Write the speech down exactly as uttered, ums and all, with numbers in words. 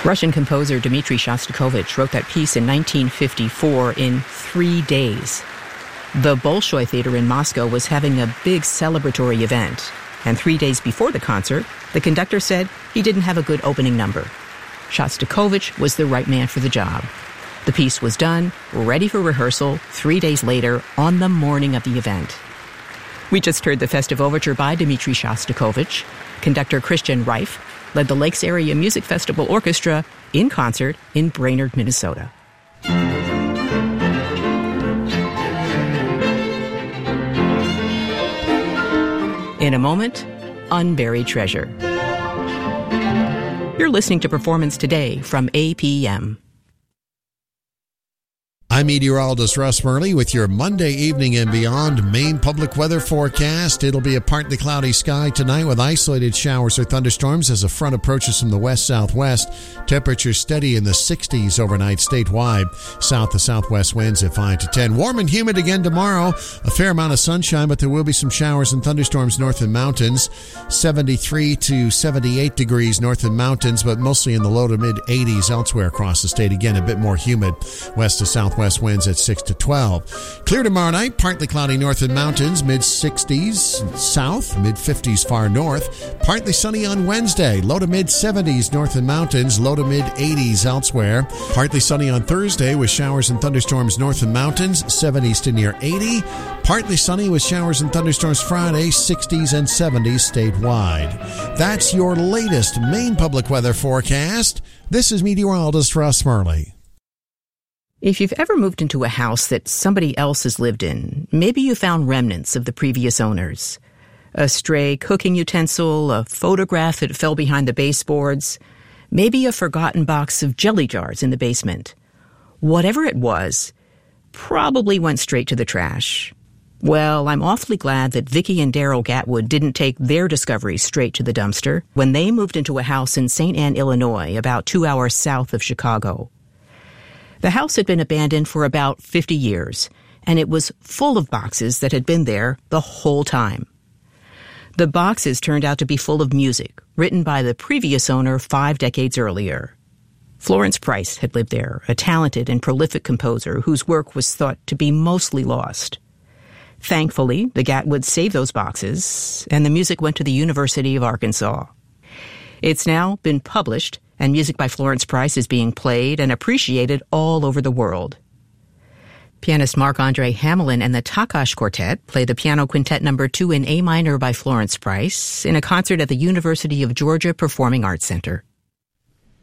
Russian composer Dmitri Shostakovich wrote that piece in nineteen fifty-four in three days. The Bolshoi Theater in Moscow was having a big celebratory event, and three days before the concert, the conductor said he didn't have a good opening number. Shostakovich was the right man for the job. The piece was done, ready for rehearsal, three days later, on the morning of the event. We just heard the festive overture by Dmitri Shostakovich. Conductor Christian Reif led the Lakes Area Music Festival Orchestra in concert in Brainerd, Minnesota. In a moment, Unburied Treasure. You're listening to Performance Today from A P M. I'm meteorologist Russ Murley with your Monday evening and beyond Maine public weather forecast. It'll be a partly cloudy sky tonight with isolated showers or thunderstorms as a front approaches from the west-southwest. Temperatures steady in the sixties overnight statewide. South to southwest winds at five to ten. Warm and humid again tomorrow. A fair amount of sunshine, but there will be some showers and thunderstorms north in mountains. seventy-three to seventy-eight degrees north in mountains, but mostly in the low to mid eighties elsewhere across the state. Again, a bit more humid. West to southwest winds at six to twelve. Clear tomorrow night, partly cloudy north in mountains, mid sixties south, mid fifties far north. Partly sunny on Wednesday, low to mid seventies north in mountains, low to mid eighties elsewhere. Partly sunny on Thursday with showers and thunderstorms north in mountains, seventies to near eighty. Partly sunny with showers and thunderstorms Friday, sixties and seventies statewide. That's your latest Maine public weather forecast. This is meteorologist Russ Murley. If you've ever moved into a house that somebody else has lived in, maybe you found remnants of the previous owners. A stray cooking utensil, a photograph that fell behind the baseboards, maybe a forgotten box of jelly jars in the basement. Whatever it was, probably went straight to the trash. Well, I'm awfully glad that Vicki and Daryl Gatwood didn't take their discoveries straight to the dumpster when they moved into a house in Saint Anne, Illinois, about two hours south of Chicago. The house had been abandoned for about fifty years, and it was full of boxes that had been there the whole time. The boxes turned out to be full of music, written by the previous owner five decades earlier. Florence Price had lived there, a talented and prolific composer whose work was thought to be mostly lost. Thankfully, the Gatwoods saved those boxes, and the music went to the University of Arkansas. It's now been published, and music by Florence Price is being played and appreciated all over the world. Pianist Marc-Andre Hamelin and the Takash Quartet play the Piano Quintet Number two in A minor by Florence Price in a concert at the University of Georgia Performing Arts Center.